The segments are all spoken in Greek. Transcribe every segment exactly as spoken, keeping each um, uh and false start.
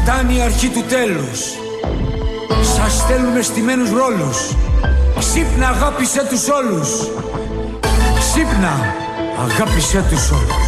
Φτάνει η αρχή του τέλους. Σας στέλνουμε στημένους ρόλους. Ξύπνα, αγάπησέ τους όλους. Ξύπνα, αγάπησέ τους όλους.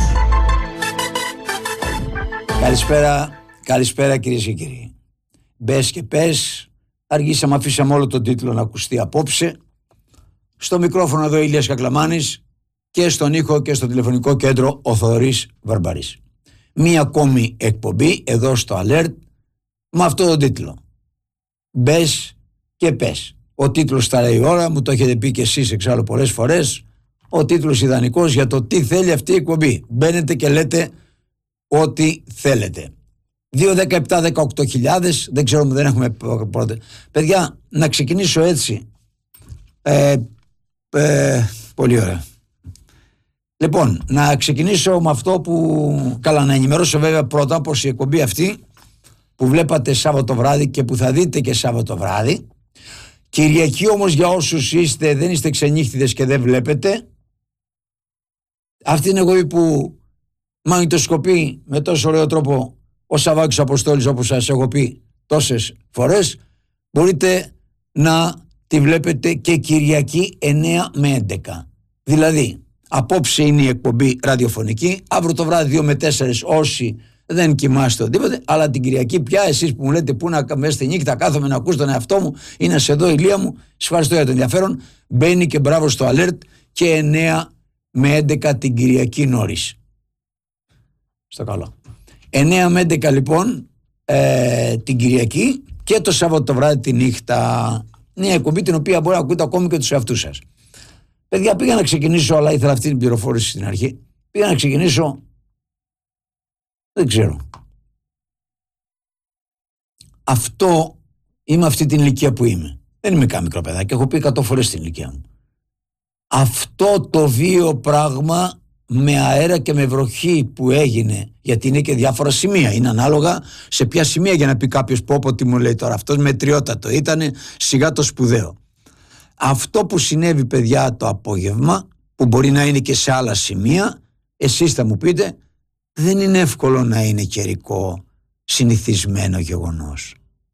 Καλησπέρα, καλησπέρα κυρίες και κύριοι. Μπες και πες, αργήσαμε, αφήσαμε όλο τον τίτλο να ακουστεί απόψε. Στο μικρόφωνο εδώ Ηλίας Κακλαμάνης και στον ήχο και στο τηλεφωνικό κέντρο ο Θοδωρής Βαρμπαρής. Μία ακόμη εκπομπή εδώ στο Alert με αυτό τον τίτλο. Μπες και πες. Ο τίτλος τα λέει ώρα, μου το έχετε πει και εσείς εξάλλου πολλές φορές. Ο τίτλος ιδανικός για το τι θέλει αυτή η εκπομπή. Μπαίνετε και λέτε ό,τι θέλετε. δύο δεκαεπτά δεκαοκτώ χιλιάδες, δεν ξέρω, δεν έχουμε πρώτα. Παιδιά, να ξεκινήσω έτσι. Ε, ε, πολύ ωραία. Λοιπόν, να ξεκινήσω με αυτό που, καλά, να ενημερώσω βέβαια πρώτα πως η εκπομπή αυτή που βλέπατε Σάββατο βράδυ και που θα δείτε και Σάββατο βράδυ, Κυριακή όμως για όσους είστε, δεν είστε ξενύχτιδες και δεν βλέπετε, αυτή είναι εκπομπή που μαγνητοσκοπεί με τόσο ωραίο τρόπο ο Σαββάκης Αποστόλης, όπως σας έχω πει τόσες φορές. Μπορείτε να τη βλέπετε και Κυριακή εννέα με έντεκα. Δηλαδή, απόψε είναι η εκπομπή ραδιοφωνική, αύριο το βράδυ δύο με τέσσερα όσοι δεν κοιμάστε οτιδήποτε, αλλά την Κυριακή πια εσείς που μου λέτε πού να μέσα στη νύχτα κάθομαι να ακούσω τον εαυτό μου ή να σε δω, Ηλία μου, σας ευχαριστώ για το ενδιαφέρον. Μπαίνει και μπράβο στο Alert και εννέα με έντεκα την Κυριακή νωρίς. Στο καλό. εννέα με έντεκα λοιπόν ε, την Κυριακή και το Σάββατο το βράδυ τη νύχτα. Μια εκπομπή την οποία μπορεί να ακούτε ακόμη και τους εαυτούς σας. Παιδιά, πήγα να ξεκινήσω, αλλά ήθελα αυτή την πληροφόρηση στην αρχή. Πήγα να ξεκινήσω, δεν ξέρω. Αυτό, είμαι αυτή την ηλικία που είμαι. Δεν είμαι καν μικρό παιδάκι, έχω πει εκατό φορές την ηλικία μου. Αυτό το βίο πράγμα με αέρα και με βροχή που έγινε, γιατί είναι και διάφορα σημεία, είναι ανάλογα σε ποια σημεία, για να πει κάποιος πω πω τι μου λέει τώρα, αυτός μετριότατο ήτανε, σιγά το σπουδαίο. Αυτό που συνέβη, παιδιά, το απόγευμα, που μπορεί να είναι και σε άλλα σημεία, εσείς θα μου πείτε, δεν είναι εύκολο να είναι καιρικό συνηθισμένο γεγονός.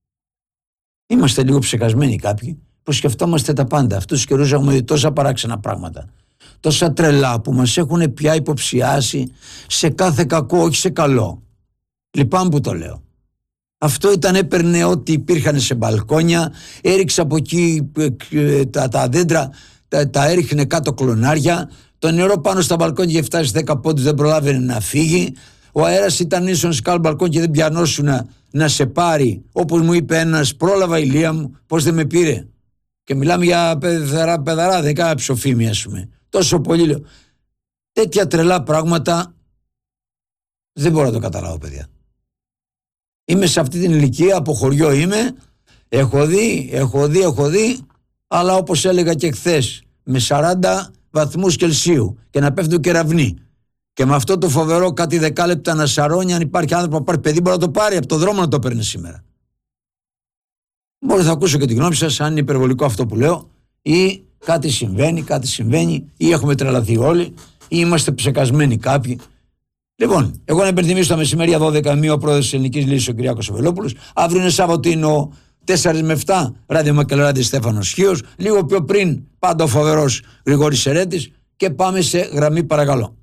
Είμαστε λίγο ψεκασμένοι κάποιοι που σκεφτόμαστε τα πάντα. Αυτούς τους καιρούς έχουμε δει τόσα παράξενα πράγματα, τόσα τρελά που μας έχουν πια υποψιάσει σε κάθε κακό, όχι σε καλό. Λυπάμαι που το λέω. Αυτό ήταν, έπαιρνε ό,τι υπήρχαν σε μπαλκόνια, έριξε από εκεί τα, τα δέντρα, τα, τα έριχνε κάτω κλονάρια, το νερό πάνω στα μπαλκόνια είχε φτάσει δέκα πόντους, δεν προλάβαινε να φύγει, ο αέρας ήταν ίσον σκάλ μπαλκόν και δεν πιανόσουν να, να σε πάρει, όπως μου είπε ένας, πρόλαβα Ηλία μου, πώς δεν με πήρε. Και μιλάμε για παιδαρά, παιδαρά δεν κάνα ψοφίμια, ας πούμε. Τόσο πολύ λέω. Τέτοια τρελά πράγματα δεν μπορώ να το καταλάβω, παιδιά. Είμαι σε αυτή την ηλικία, από χωριό είμαι, έχω δει, έχω δει, έχω δει, αλλά όπως έλεγα και χθες, με σαράντα βαθμούς Κελσίου και να πέφτουν κεραυνοί. Και με αυτό το φοβερό κάτι δεκάλεπτα να σαρώνει, αν υπάρχει άνθρωπο να πάρει παιδί, μπορεί να το πάρει από το δρόμο να το παίρνει σήμερα. Μπορεί να ακούσω και τη γνώμη σας, αν είναι υπερβολικό αυτό που λέω, ή κάτι συμβαίνει, κάτι συμβαίνει, ή έχουμε τρελαθεί όλοι, ή είμαστε ψεκασμένοι κάποιοι. Λοιπόν, εγώ να υπενθυμίσω τα μεσημέρια δώδεκα με ο πρόεδρος της Ελληνικής Λύσης, ο Κυριάκος Βελόπουλος. Αύριο είναι Σάββατο, είναι ο τέσσερα με επτά, Ράδιο Μακελαράντη Στέφανος Χίος. Λίγο πιο πριν, πάντα ο φοβερός Γρηγόρης Σερέτης. Και πάμε σε γραμμή, παρακαλώ.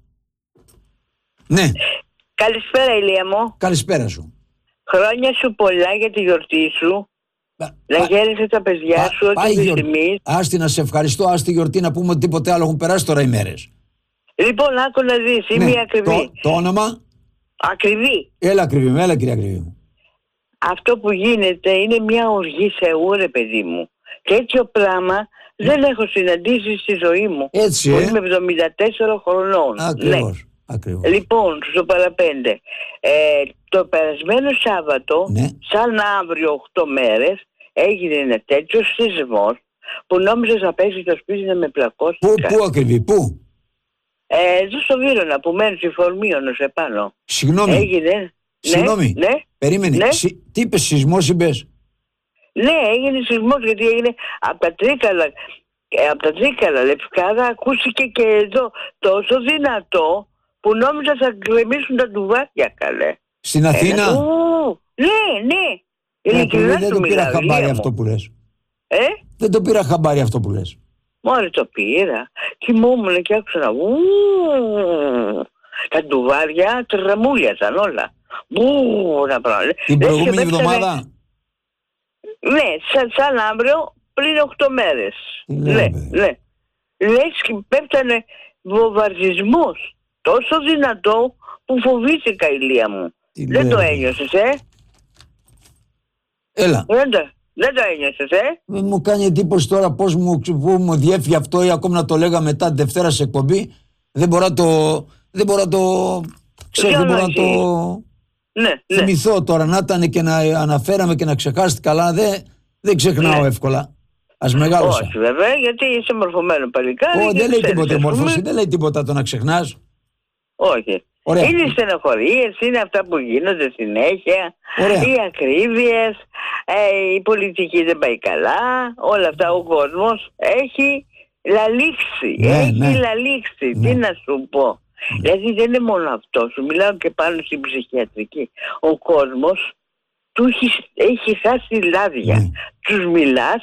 Ναι. Καλησπέρα, Ηλία μου. Καλησπέρα σου. Χρόνια σου πολλά για τη γιορτή σου. Πα, να γέρεσαι τα παιδιά πα, σου, ό,τι επιθυμείς. Άστι, να σε ευχαριστώ, άστι γιορτή, να πούμε ότι τίποτε άλλο έχουν περάσει τώρα οι μέρες. Λοιπόν, άκου να δεις, είμαι ναι, ακριβή. Το, το όνομα? Ακριβή. Έλα ακριβή μου, έλα κυρία ακριβή μου. Αυτό που γίνεται είναι μια οργή Θεού, ρε παιδί μου. Τέτοιο πράγμα mm. δεν έχω συναντήσει στη ζωή μου. Έτσι, που ε? Είμαι εβδομήντα τέσσερα χρονών. Ακριβώς, ναι. ακριβώς. Λοιπόν, στο παραπέντε. Ε, το περασμένο Σάββατο, ναι. σαν αύριο οκτώ μέρες, έγινε ένα τέτοιο σεισμός που νόμιζα να πέσει το σπίτι να με πλακώσει. Πού, πού ακριβή, πού? Ε, εδώ στο Βύρωνα που μένει στη Φορμίωνος επάνω. Συγγνώμη. Έγινε. Συγγνώμη. Ναι, ναι. Περίμενε. Ναι. Συ, τι είπες, σεισμός είπες? Ναι, έγινε σεισμός, γιατί έγινε από τα Τρίκαλα. Ε, από τα Τρίκαλα, Λευκάδα, ακούστηκε και εδώ τόσο δυνατό που νόμιζα θα γκρεμίσουν τα ντουβάρια, καλέ. Στην Αθήνα? Ένα, ου, Ναι, ναι. Ε, Ειλικρινά δεν του το πήρα μιλάω, χαμπάρι Ηλία αυτό μου. που λες. Ε, Δεν το πήρα χαμπάρι αυτό που λες. μόλι το πήρα. Κοιμόμουν και άκουσα να βου. Τα ντουβάρια τρεμούλιαζαν όλα. Μπου, να πράγματα. Την Λες και προηγούμενη πέφτανε- εβδομάδα. Ναι, σαν, σαν αύριο πριν οκτώ μέρες. Τι λέω, Ναι, παιδί. ναι. Λες και πέφτανε βομβαρδισμός. Τόσο δυνατό που φοβήθηκα, Ηλία μου. Τι Δεν λέω, το παιδί. ένιωσες, ε? Έλα. Δεν το, δεν το ένιωσες, ε? Δεν μου κάνει εντύπωση τώρα πώς μου, που μου διέφυγε αυτό ή ακόμα να το λέγα μετά τη Δευτέρα σε εκπομπή. Δεν μπορώ να το. Δεν μπορώ να το. Ξέρω, δεν μπορώ να το Ναι, ναι. θυμηθώ τώρα. Να ήταν και να αναφέραμε και να ξεχάστηκα, αλλά δεν, δεν ξεχνάω Ναι. εύκολα. Ας μεγάλωσα. Όχι βέβαια, γιατί είσαι μορφωμένο παλικάρι. Ω, και δεν λέει ξέρεις, τίποτα η ας πούμε. μόρφωση, δεν λέει τίποτα το να ξεχνάς. Όχι. Ωραία. Είναι οι στενοχωρίες, είναι αυτά που γίνονται συνέχεια, Ωραία. οι ακρίβειες, ε, η πολιτική δεν πάει καλά, όλα αυτά ο κόσμος έχει λαλήξει, Ναι, έχει ναι. λαλήξει, Ναι. τι να σου πω. Δηλαδή δεν είναι μόνο αυτό, σου μιλάω και πάνω στην ψυχιατρική. Ο κόσμος του έχει, έχει χάσει λάδια. Ναι. Τους μιλάς,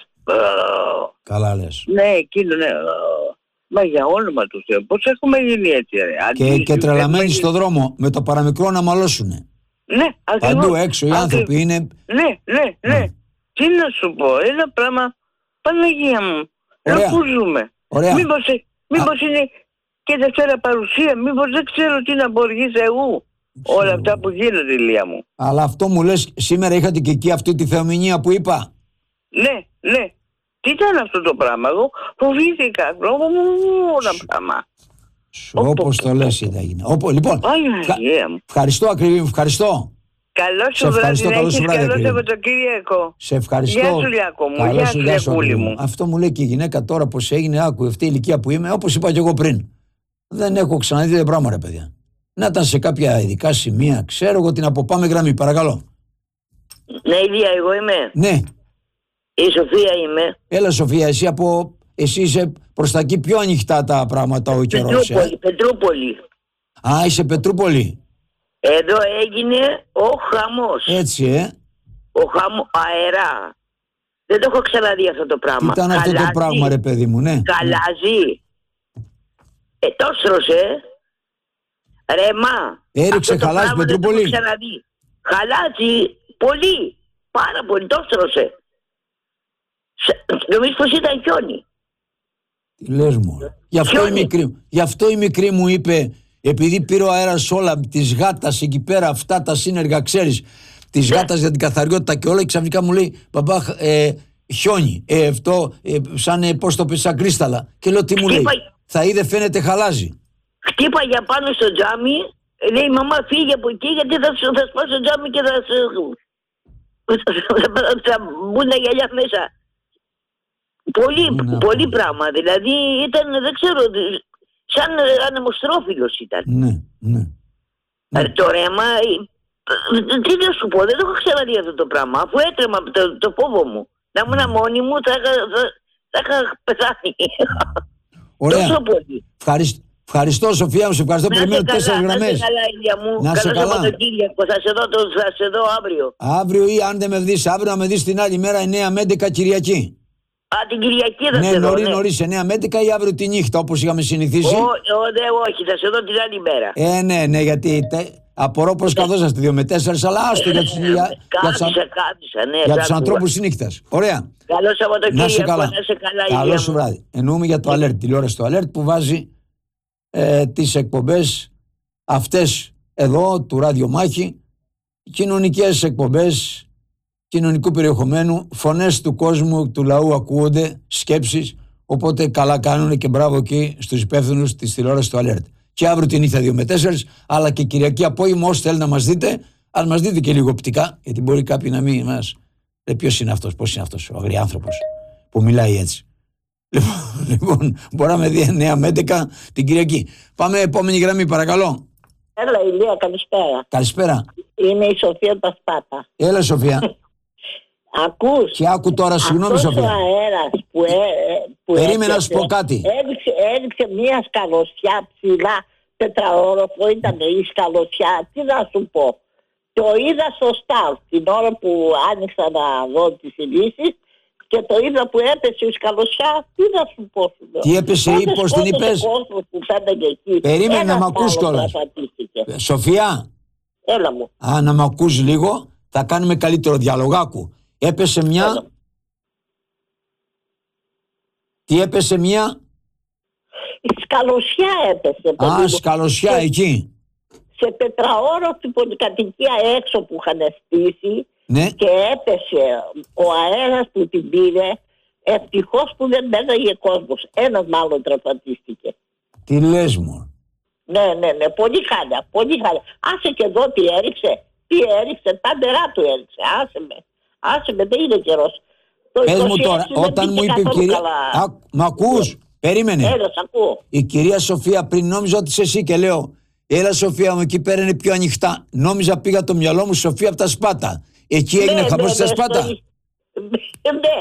Καλά λες. ναι, εκείνο, ναι. Μα για όνομα του Θεού, πώς έχουμε γίνει έτσι, ρε. Και, Αντίστοιχοι, και τρελαμένοι έχουμε στον δρόμο με το παραμικρό να μαλώσουνε. γίνει- Ναι, ακριβώς. Παντού έξω οι Ακριβώς. άνθρωποι είναι. Ναι, ναι, ναι. Ναι. Τι να σου πω, ένα πράγμα, Παναγία μου, Ωραία. εδώ που ζούμε. Ωραία. Μήπως, ε, μήπως είναι και Δευτέρα παρουσία, μήπως δεν ξέρω τι να μποργείς εγώ. Όλα Ξέρω. αυτά που γίνονται, Ηλία μου. Αλλά αυτό μου λες, σήμερα είχατε και εκεί αυτή τη θεομηνία που είπα. Ναι, ναι. Τι ήταν αυτό το πράγμα, εγώ φοβήθηκα. Όλα πράγμα. Οπό, Όπως το οπό, λες είδα έγινε. Οπό, λοιπόν, Παναγία μου. ευχαριστώ ακριβή μου, ευχαριστώ. Καλό Σε σου βράδυ ευχαριστώ, να καλό σου έχεις, βράδυ, καλό ακριβή. Σαββατοκύριακο. Σε ευχαριστώ. Γεια σου, Λιάκο μου. Καλό Γεια σου, σου, γεια σου, Λιακούλη Ακριβή. μου. Αυτό μου λέει και η γυναίκα τώρα πως έγινε, άκου αυτή η ηλικία που είμαι, όπως είπα και εγώ πριν. Δεν έχω ξαναδεί τέτοιο πράγμα, ρε παιδιά. Να ήταν σε κάποια ειδικά σημεία, ξέρω εγώ την από πάμε γραμμή, παρακαλώ. Ναι, Ηλία, εγώ είμαι. Ναι, Η Σοφία είμαι. έλα Σοφία, εσύ από. Εσύ είσαι προς τα εκεί πιο ανοιχτά τα πράγματα ο καιρός. Πετρούπολη, Ε. Πετρούπολη. Α, είσαι Πετρούπολη. Εδώ έγινε ο χαμός. Έτσι, ε. Ο χαμός, αερά. Δεν το έχω ξαναδεί αυτό το Τι πράγμα. ήταν αυτό το Χαλάζει, πράγμα, ρε παιδί μου, ναι. Χαλάζει. Ε, το στρώσε. Ρεμά. Έριξε, Αυτό το χαλάζει, πράγμα δεν το Πετρούπολη. έχω ξαναδεί. Χαλάζει πολύ. Πάρα πολύ. Το στρώσε. Νομίζω πως ήταν χιόνι. Τι λες μου. Γι' αυτό, η Χιόνι. μικρή, γι' αυτό η μικρή μου είπε, επειδή πήρε ο αέρας όλα της γάτας εκεί πέρα, αυτά τα σύνεργα, ξέρεις, της γάτας για την καθαριότητα και όλα, και ξαφνικά μου λέει, μπαμπά, ε, χιόνι, ε, αυτό, ε, σαν, ε, πώς το πες, σαν κρίσταλα. Και λέω, τι μου λέει, Χτύπα- θα είδε, φαίνεται, χαλάζει. Χτύπα για πάνω στο τζάμι. Λέει, μαμά, φύγε από εκεί γιατί θα, σου- θα σπάσω το τζάμι και θα σου... θα μπουν τα γυαλιά μέσα. Πολύ, Να πολύ πω. πράγμα. Δηλαδή ήταν, δεν ξέρω, σαν ανεμοστρόφιλος ήταν. Ναι, ναι. Ναι. Ε, Το ρέμα, ε, τι να σου πω, δεν το έχω ξαναδεί αυτό το πράγμα. Αφού έτρεμα από το, το φόβο μου. Να ήμουν μόνη μου, θα είχα, θα, θα είχα πεθάνει. Ωραία. Τόσο πολύ. Ευχαριστώ, ευχαριστώ Σοφία μου, σε ευχαριστώ. Να σε Περιμένω καλά, τέσσερις να σε γραμμές. καλά, Ηλία μου. Να σε Καλό καλά. Σαββατοκύριακο. Θα σε δω, το- θα σε δω αύριο. Αύριο ή αν δεν με δεις αύριο, να με δεις την άλλη μέρα εννιά με έντεκα Κυριακή. Α, την Κυριακή θα Ναι, σε δω. νωρί, ναι. νωρίς εννιά με έντεκα ή αύριο τη νύχτα, όπως είχαμε συνηθίσει. Ω, ω, ναι, όχι, θα σε δω την άλλη μέρα. Ε, ναι, ναι, γιατί τε, απορώ πως καθόσαστε δύο με τέσσερις, αλλά άστο για τους, για, για τους, Κάθισα, αν- κάθισα, ναι. για σ' τους άκουγα. ανθρώπους της νύχτας. Ωραία. Καλό Σαββατοκύριακο, Να σε καλά. να σε καλά, Καλό Ηλία σου μου. βράδυ. Εννοούμε για το alert, τηλεόραση το alert που βάζει ε, τις εκπομπές αυτές εδώ του Ραδιομάχη, κοινωνικές εκπομπές κοινωνικού περιεχομένου, φωνές του κόσμου, του λαού ακούγονται, σκέψεις, οπότε καλά κάνουν και μπράβο εκεί στους υπεύθυνους της τηλεόρασης του alert. Και αύριο την νύχτα δύο με τέσσερις, αλλά και Κυριακή απόγευμα, όσοι θέλει να μας δείτε, ας μας δείτε και λίγο οπτικά, γιατί μπορεί κάποιοι να μην μας. Ε, ποιος είναι αυτός, πώς είναι αυτός ο αγριάνθρωπος που μιλάει έτσι. Λοιπόν, λοιπόν μπορεί να με δει εννιά με έντεκα την Κυριακή. Πάμε επόμενη γραμμή, παρακαλώ. Έλα, Ηλία, καλησπέρα. Καλησπέρα. Είναι η Σοφία Πασπάτα. Έλα, Σοφία. Ακούς, Και άκου τώρα, συγγνώμη, αυτός Σοφία. ο αέρας που, ε, ε, που Περίμενα να έπιασε, σου πω κάτι. Έριξε, έριξε μια σκαλωσιά ψηλά, τετραόροφο ήταν η σκαλωσιά. Τι να σου πω. το είδα στο staff την ώρα που άνοιξα να δω τις ειδήσεις και το είδα που έπεσε η σκαλωσιά. Τι να σου πω. Τι έπεσε ή πώς την είπες? Περίμενε να μ' ακούς κιόλας. Σοφία. Έλα μου. Α, να μ' ακούς λίγο. Θα κάνουμε καλύτερο διαλογάκου. Έπεσε μια... Έλα. Τι έπεσε μια... Η σκαλωσιά έπεσε. Α, λίγο. σκαλωσιά σε, εκεί. Σε τετραόροφη πολυκατοικία έξω που είχαν στήσει, Ναι. και έπεσε ο αέρας που την πήρε. Ευτυχώς που δεν πέταγε κόσμος. Ένας μάλλον τραυματίστηκε. Τι λες μου? Ναι, ναι, ναι. Πολύ χάλια. Πολύ χάλια. Άσε και εδώ τι έριξε. Τι έριξε. Τα ντερά του έριξε. Άσε με. Άσε με. Δεν είναι καιρός. Το Πες μου είκοσι έξι τώρα, δεν όταν μου πήγε είπε η καθόλου κυρία... καλά. Α, μ' ακούς? Περίμενε. Έλα, σ' ακούω. Η κυρία Σοφία πριν νόμιζα ότι είσαι εσύ και λέω έλα Σοφία μου, εκεί πέρα είναι πιο ανοιχτά. Νόμιζα πήγα το μυαλό μου Σοφία από τα Σπάτα. Εκεί έγινε Ναι, χαμός ναι, στα ναι, Σπάτα. στο- Ναι.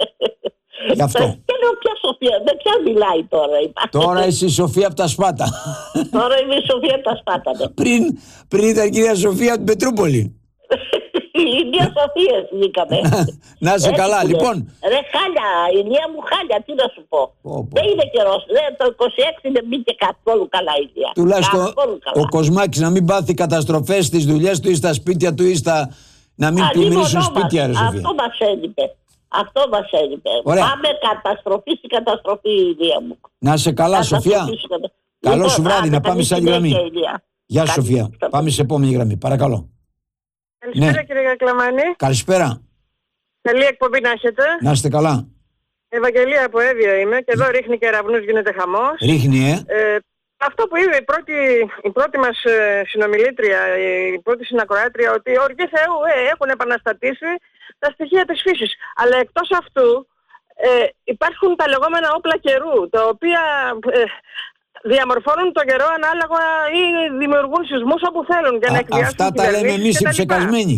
Γι' αυτό. Και λέω ποια Σοφία, με ποια μιλάει τώρα. είπα. Τώρα είσαι η Σοφία από τα Σπάτα. Τώρα είμαι η Σοφία από τα Σπάτα. ναι. πριν, πριν ήταν η κυρία Σοφία από την Πετρούπολη. Οι δύο Σοφίες βγήκαμε. Να είσαι Έτσι καλά, που λες. λοιπόν. Ρε χάλια, η Ηλία μου χάλια, τι να σου πω. Πω, πω. Δεν είναι καιρός. Ρε, το είκοσι έξι δεν μπήκε καθόλου καλά η Ηλία. Τουλάχιστον Καθόλου καλά. ο Κοσμάκης να μην πάθει καταστροφές στις δουλειές του ή στα σπίτια του ή στα... να μην Α, πλημμυρίσουν λίμωνό σπίτια, ρε μας. Σοφία. Αυτό μας έλειπε. Αυτό μας έλειπε. Ωραία. Πάμε καταστροφή στην καταστροφή, η Ηλία μου. Να είσαι καλά, Σοφία. Καταστροφή στην κατα- Καλό Λοιπόν, σου βράδυ, άντε, να πάμε καλή σε άλλη γραμμή. συνέχεια, Ηλία. Γεια Καλή- Σοφία. Πάμε σε επόμενη γραμμή. Παρακαλώ. Καλησπέρα Ναι. κύριε Κακλαμάνη. Καλησπέρα. Καλή εκπομπή να έχετε. Να είστε καλά. Ευαγγελία από Εύβοια είμαι και εδώ ρίχνει κεραυνούς, γίνεται χαμός. Ρίχνει, ε. Ε, αυτό που είπε η πρώτη, η πρώτη μας ε, συνομιλήτρια, η πρώτη συνακροάτρια, ότι οργή Θεού ε, έχουν επαναστατήσει τα στοιχεία της φύσης. Αλλά εκτός αυτού ε, υπάρχουν τα λεγόμενα όπλα καιρού, τα οποία ε, διαμορφώνουν τον καιρό ανάλογα ή δημιουργούν σεισμούς όπου θέλουν για να Α, εκβιάσουν αυτά τα λέμε κυβερνήσεις εμείς οι και τα λοιπά. ψεκασμένοι.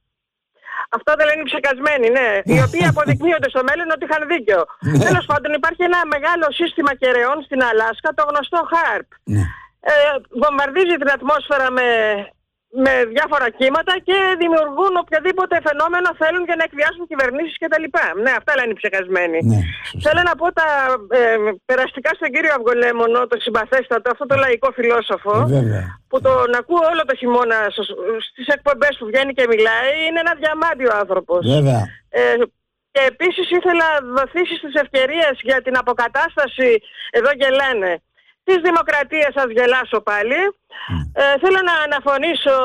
Αυτά δεν λένε οι ψεκασμένοι, ναι. Οι οποίοι αποδεικνύονται στο μέλλον ότι είχαν δίκιο. Τέλος πάντων, υπάρχει ένα μεγάλο σύστημα κεραιών στην Αλάσκα, το γνωστό χάρπ. Ναι. Ε, βομβαρδίζει την ατμόσφαιρα με, με διάφορα κύματα και δημιουργούν οποιοδήποτε φαινόμενο θέλουν για να εκβιάσουν κυβερνήσεις κτλ. Ναι, αυτά λένε οι ψεκασμένοι. Ναι, Θέλω να πω τα ε, περαστικά στον κύριο Αυγολέμονο, το συμπαθέστατο, αυτό το λαϊκό φιλόσοφο, Ε, βέβαια. που τον ακούω όλο το χειμώνα στο- στις εκπομπές που βγαίνει και μιλάει, είναι ένα διαμάντιο άνθρωπος. Βέβαια. Ε, και επίσης ήθελα δοθήσεις τις ευκαιρίες για την αποκατάσταση, εδώ γελάνε, της δημοκρατίας, θα γελάσω πάλι. Ε, θέλω να αναφωνήσω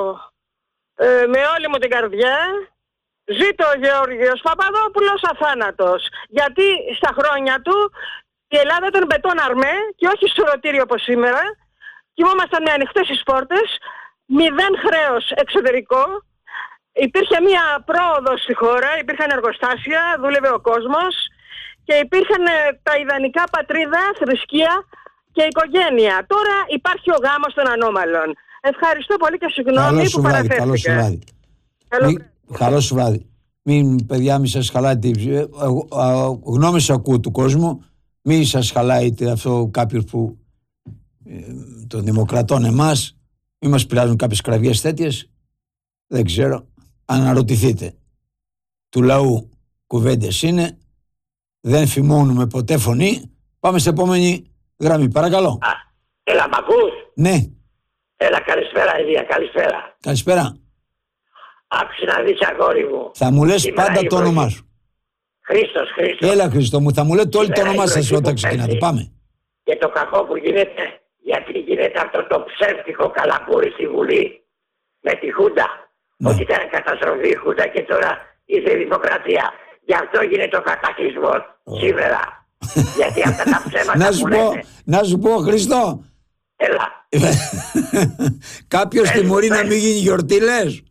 ε, με όλη μου την καρδιά, ζήτω ο Γεώργιος Παπαδόπουλος αθάνατος. Γιατί στα χρόνια του η Ελλάδα ήταν μπετόν αρμέ και όχι σουρωτήριο όπως σήμερα. Κοιμόμασταν με ανοιχτές τις πόρτες, μηδέν χρέος εξωτερικό. Υπήρχε μία πρόοδος στη χώρα, υπήρχαν εργοστάσια, δούλευε ο κόσμος και υπήρχαν ε, τα ιδανικά πατρίδα, θρησκεία και οικογένεια. Τώρα υπάρχει ο γάμος των ανώμαλων. Ευχαριστώ πολύ και συγγνώμη Καλό που σου βράδυ. Καλό σου παραφέρθηκα. βράδυ. Καλό Μη- βράδυ. Καλό σου βράδυ. Μην, παιδιά, μη σας χαλάει τη... ε, εγώ, α, γνώμες ακούω του κόσμου. Μη σας χαλάει τε- αυτό κάποιος που ε, των δημοκρατών εμάς. Μη μας πειράζουν κάποιες κραυγές τέτοιες. Δεν ξέρω. Αναρωτηθείτε. Του λαού κουβέντες είναι. Δεν φημώνουμε ποτέ φωνή. Πάμε σε επόμενη γραμμή. Παρακαλώ. Α, έλα, μ' ακούς? Ναι. Έλα, καλησπέρα, Ηλία, καλησπέρα. Καλησπέρα. Άκουσε να δεις, αγόρι μου. Θα μου λες Σήμερα πάντα η το βροχή. όνομά σου. Χρήστος, Χρήστος. Έλα Χριστό μου, θα μου λέτε όλοι το Σήμερα όνομά η σας βροχή όταν που ξεκινάτε. πέφτει. Πάμε. Και το κακό που γίνεται, γιατί γίνεται αυτό το ψεύτικο καλαμπούρι στη Βουλή με τη Χούντα. Ναι. Ότι ήταν καταστροφή η Χούντα και τώρα ήρθε η δημοκρατία. Γι' αυτό γίνεται ο κατακλυσμός σήμερα. Γιατί αυτά τα ψέματα Να που σου πω, λένε. να σου πω Χριστό. Έλα. Κάποιος Πες μου, τιμωρεί να πες. μην γίνει γιορτή λες.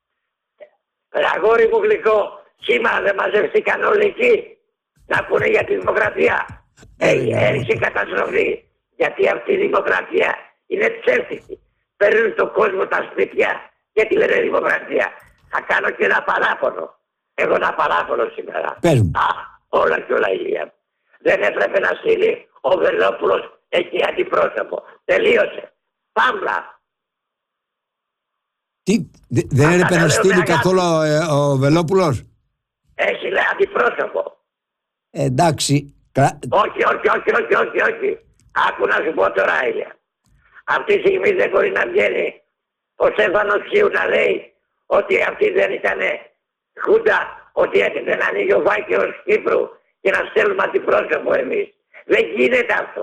Ρε αγόρι μου γλυκό, σήμερα δεν μαζευτήκαν όλοι εκεί να πούνε για τη δημοκρατία. Ε, Ε, έριξε καταστροφή. Γιατί αυτή η δημοκρατία είναι ψεύτικη. Παίρνουν τον κόσμο τα σπίτια και τη λένε δημοκρατία. Θα κάνω και ένα παράπονο. Έχω ένα παράπονο σήμερα. Πες μου. Α, όλα και όλα Ηλία. Δεν έπρεπε να στείλει ο Βελόπουλος εκεί αντιπρόσωπο. Τελείωσε. Παύλα. Τι, δε, δεν Αυτά έπαιρνε τα στείλει λέω με καθόλου ε, ο Βελόπουλος. Έχει λέει αντιπρόσωπο. Ε, εντάξει. Κρα... Όχι, όχι, όχι, όχι, όχι, όχι. Άκου να σου πω τώρα, Ηλία. Αυτή τη στιγμή δεν μπορεί να βγαίνει ο Στέφανος Χίου να λέει ότι αυτή δεν ήταν χούντα, ότι έρχεται να ανοίγει ο Βάκεος Κύπρου και να στέλνουμε αντιπρόσωπο εμείς. Δεν γίνεται αυτό.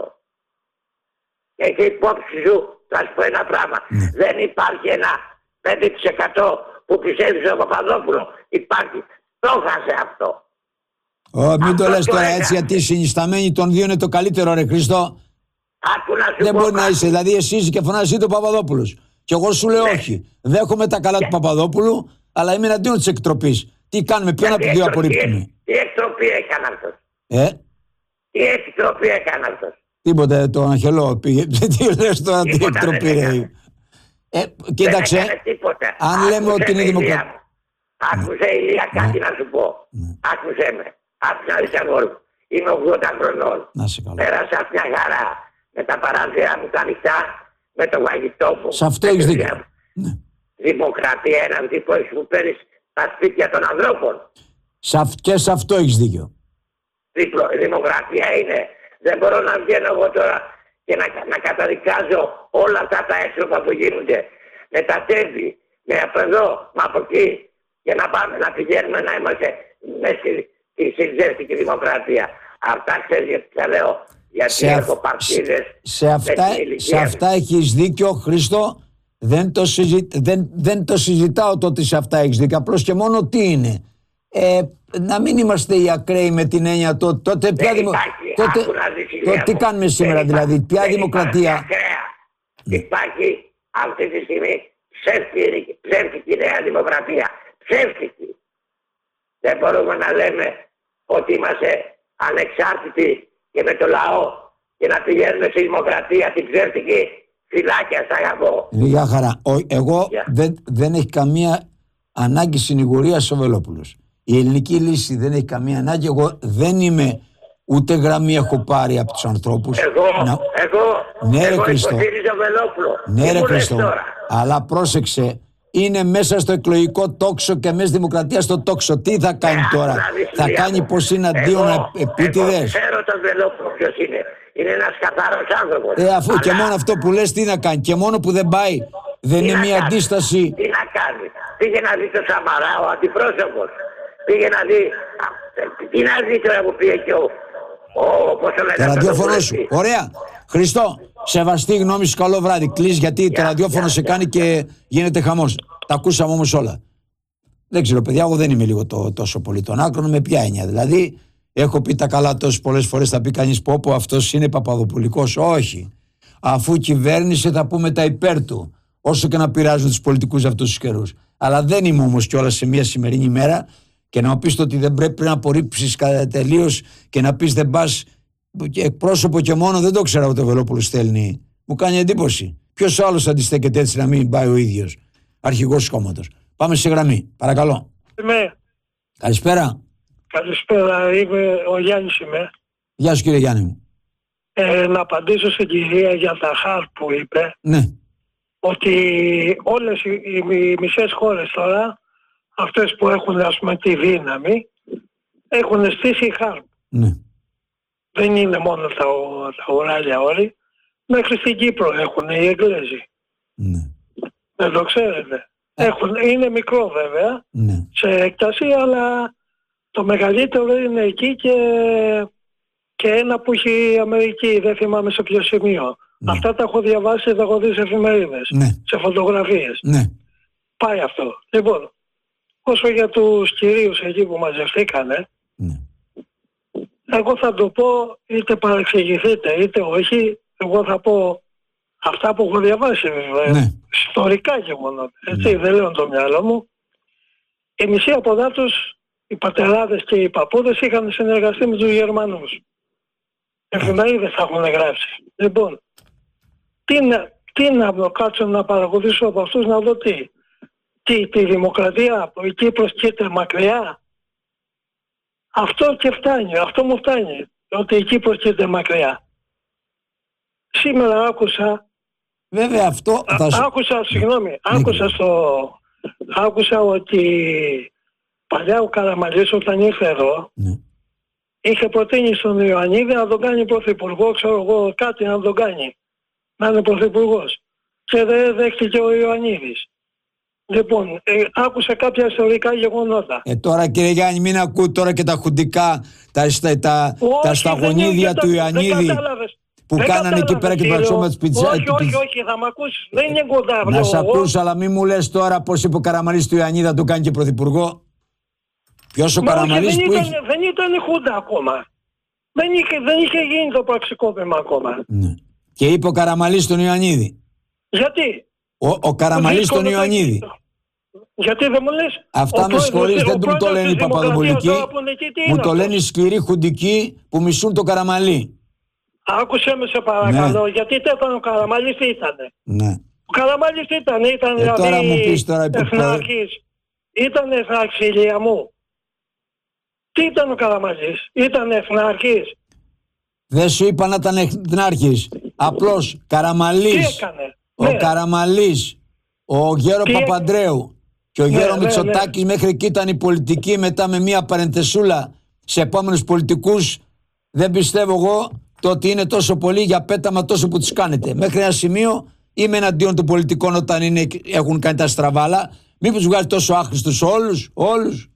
Έχει υπόψη σου, θα σου πω ένα πράγμα. Ναι. Δεν υπάρχει ένα πέντε τοις εκατό που πιστεύει στον Παπαδόπουλο. Υπάρχει. Το χάσε αυτό. Ω, μην Αυτό το λες το τώρα έκανα. έτσι, γιατί οι συνισταμένοι των δύο είναι το καλύτερο, ρε Χριστό. Άκου να σου Δεν πω μπορεί να κάτι. είσαι. Δηλαδή, εσύ είσαι και φωνάζει τον Παπαδόπουλος. Και εγώ σου λέω Ναι. όχι. Δέχομαι τα καλά του Παπαδόπουλου, αλλά είμαι εναντίον της εκτροπής. Τι κάνουμε, ποιον από Γιατί τους δύο εκτροπή- απορρίπτουμε. Τι εκτροπή έκανε αυτός. Ε, Τι εκτροπή έκανε αυτός. τίποτε, το Αγγελό πήγε. Τι λες τώρα, τι Τίποτα δεν εκτροπή, ρε. έκανε. Ε, Δεν κοίταξε, έκανε τίποτα. αν Άκουσε λέμε ότι με, είναι Ηλία δημοκρατία. μου. Άκουσε, Ηλία, κάτι να σου πω. Άκουσε με. Άκουσε να δεις εγώ. Είμαι ογδόντα χρονών. Να σε καλά. Πέρασα μια χαρά με τα παράθυρα μου τα ανοιχτά, με το φαγητό μου. Σε αυτό με έχεις τη δίκιο. δουλειά μου. Ναι. Δημοκρατία είναι αυτή που έχεις που παίρνεις τα σπίτια των ανθρώπων. Σε αυ- Και σε αυτό έχεις δίκιο. Δίπλο, η δημοκρατία είναι. Δεν μπορώ να βγαίνω εγώ τώρα και να, να καταδικάζω όλα αυτά τα έστροφα που γίνονται με τα τέμπη, με από εδώ, με από εκεί και να πάμε να πηγαίνουμε να είμαστε μέσα στη, στη συνδέστικη δημοκρατία. Αυτά ξέρεις γιατί τα λέω. Γιατί Σε, έχω αυ- παρτίδες σε, αυτά, με την ηλικία σε μου. αυτά έχεις δίκιο, Χρήστο. Δεν το, συζη, δεν, δεν το συζητάω το ότι σε αυτά έχεις δίκιο. Απλώς και μόνο τι είναι. Ε, να μην είμαστε οι ακραίοι με την έννοια το, τότε ποια Δεν δημο... υπάρχει, τότε, άκου να δεις, το, Ηλία τι μου. κάνουμε σήμερα Δεν δηλαδή, υπάρχει- ποια δεν δημοκρατία. υπάρχει ακραία. Υπάρχει αυτή τη στιγμή ψεύτικη, ψεύτικη νέα δημοκρατία. Ψεύτικη. Δεν μπορούμε να λέμε ότι είμαστε ανεξάρτητοι και με το λαό και να πηγαίνουμε στη δημοκρατία την ψεύτικη. Φυλάκια στα αγαπώ. Για χαρά. Ο, εγώ Γεια. δεν, δεν έχει καμία ανάγκη συνηγορία ο Βελόπουλος. Η ελληνική λύση δεν έχει καμία ανάγκη. Εγώ δεν είμαι ούτε γραμμή έχω πάρει από τους ανθρώπους. Εγώ, Να- εγώ, Ναι, ρε εγώ Χριστό. υποστήριζα Βελόπουλο. Ναι, Τι ρε μου λες Χριστό. τώρα? Αλλά πρόσεξε, είναι μέσα στο εκλογικό τόξο και μέσα στη δημοκρατία στο τόξο. Τι θα κάνει Ε, τώρα, άκου να δεις, θα Ηλία κάνει μου. πως είναι αντίον Εγώ- επίτηδες. Εγώ ξέρω τον Βελόπουλο ποιος είναι. Είναι ένας καθαρός άνθρωπος. Ε, αφού και Αλλά μόνο αυτό που λες τι να κάνει, και μόνο που δεν πάει, δεν τι είναι να μια κάνει, αντίσταση. Τι να κάνει. Πήγε να δει το Σαμαρά, ο αντιπρόσωπος. Πήγε να δει. α, Τι να δει τώρα που πήγε και ο. ο πώς το λένε, Το αυτός ο ραδιόφωνο σου. βουλευτής. Ωραία. Χριστό, σεβαστή γνώμη σου, καλό βράδυ. Κλείς γιατί το Γεια, ραδιόφωνο γεια, σε γεια. κάνει και γίνεται χαμός. Τα ακούσαμε όμως όλα. Δεν ξέρω, παιδιά, εγώ δεν είμαι λίγο το, τόσο πολύ των άκρων. Με ποια έννοια. Δηλαδή, έχω πει τα καλά τόσες πολλές φορές. Θα πει κανείς πω, πω αυτός είναι παπαδοπουλικός. Όχι. Αφού κυβέρνησε, θα πούμε τα υπέρ του. Όσο και να πειράζουν τους πολιτικούς αυτούς τους καιρούς. Αλλά δεν είμαι όμως κιόλας σε μια σημερινή ημέρα και να μου πεις ότι δεν πρέπει να απορρίψεις τελείως και να πεις δεν πας εκπρόσωπο και μόνο. Δεν το ξέρω ότι ο Βελόπουλος στέλνει. Μου κάνει εντύπωση. Ποιος άλλος αντιστέκεται έτσι να μην πάει ο ίδιος αρχηγός κόμματος. Πάμε σε γραμμή. Παρακαλώ. Είμαι. Καλησπέρα. Καλησπέρα, είμαι ο Γιάννης είμαι. Γεια σου κύριε Γιάννη μου. Ε, να απαντήσω στην κυρία για τα χάρ που είπε Ναι. ότι όλες οι, οι, οι μισές χώρες τώρα, αυτές που έχουν ας πούμε τη δύναμη, έχουν στήσει χάρ. Ναι. Δεν είναι μόνο τα, ο- τα ουράλια όλοι. Μέχρι στην Κύπρο έχουν οι Εγγλέζοι. Ναι. Δεν το ξέρετε. Έχουν, είναι μικρό βέβαια Ναι. σε έκταση, αλλά το μεγαλύτερο είναι εκεί και, και ένα που έχει η Αμερική, δεν θυμάμαι σε ποιο σημείο. Ναι. Αυτά τα έχω διαβάσει, τα έχω δει σε εφημερίδες, Ναι. σε φωτογραφίες. Ναι. Πάει αυτό. Λοιπόν, όσο για τους κυρίους εκεί που μαζευτήκανε, Ναι. εγώ θα το πω, είτε παρεξηγηθείτε είτε όχι, εγώ θα πω αυτά που έχω διαβάσει βέβαια, Ναι. ιστορικά γεγονότα, έτσι, δεν λέω το μυαλό μου. Η μισή από εδώ τους, οι πατεράδες και οι παππούδες είχαν συνεργαστεί με τους Γερμανούς. Εφημερίδες θα έχουν γράψει. Λοιπόν, τι να, τι να κάτσω να παρακολουθήσω από αυτούς να δω τι. Τι, τη δημοκρατία, η Κύπρος κοίται μακριά. Αυτό και φτάνει, αυτό μου φτάνει, ότι η Κύπρος κοίται μακριά. Σήμερα άκουσα Βέβαια αυτό... Α, θα σου... Άκουσα, συγγνώμη, Ναι, άκουσα, στο, άκουσα ότι παλιά ο Καραμανλής όταν ήρθε εδώ, ναι. είχε προτείνει στον Ιωαννίδη να τον κάνει πρωθυπουργό, ξέρω εγώ, κάτι να τον κάνει. Να είναι πρωθυπουργός. Και δεν δέχτηκε ο Ιωαννίδης. Λοιπόν, ε, άκουσα κάποια ιστορικά γεγονότα. Ε, τώρα κύριε Γιάννη, μην ακούω τώρα και τα χουντικά, τα, τα, τα, τα σταγονίδια του Ιωαννίδη που δεν κάνανε εκεί πέρα και το αξιώμα της πιτσά. Όχι, όχι, όχι, θα μ' ακούσεις. Δεν είναι κοντά. Να σ' ακούσω, αλλά μην μου λες τώρα πως είπε ο Καραμανλής του Ιωαννίδη να του κάνει και πρωθυπουργό. Ποιος ο Μα Καραμανλής όχι, δεν που ήταν, είχε... δεν ήταν χούντα ακόμα. Δεν είχε, δεν είχε γίνει το πραξικόπημα ακόμα. Ναι. Και είπε ο Καραμανλής τον Ιωαννίδη. Γιατί? Ο, ο Καραμανλής τον Ιωαννίδη. Γιατί δεν μου λες? Αυτά με συγχωρείς, δεν μου το λένε οι Παπαδοπουλικοί. Μου το λένε οι σκληροί χουντικοί που μισούν τον Καραμανλή. Άκουσε με σε παρακαλώ, γιατί τι ήταν ο Καραμανλής, τι ήτανε? Ναι. Ο Καραμανλής τι ήταν, ήταν Ε, δηλαδή τώρα μου πεις τώρα, εθνάρχης. Ήταν εθνάρχης, ηλία μου. Τι ήταν ο Καραμανλής, ήταν εθνάρχης? Δεν σου είπα να ήταν εθνάρχης. Απλώς Τι Καραμανλής. έκανε? Ο Ναι. Καραμανλής, ο Γέρο Τι Παπαντρέου και ο Ναι, Γέρο ναι, Μητσοτάκης ναι. μέχρι εκεί ήταν η πολιτική, μετά με μια παρενθεσούλα σε επόμενους πολιτικούς. Δεν πιστεύω εγώ το ότι είναι τόσο πολύ για πέταμα τόσο που τους κάνετε. Μέχρι ένα σημείο είμαι εναντίον των πολιτικών όταν είναι, έχουν κάνει τα στραβάλα. Μήπως βγάζει τόσο άχρηστους όλους, όλους.